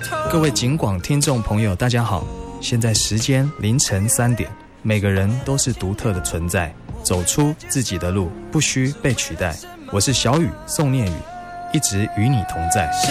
各位警广听众朋友大家好，现在时间凌晨3点，每个人都是独特的存在，走出自己的路，不需被取代。我是小雨宋念宇，一直与你同在。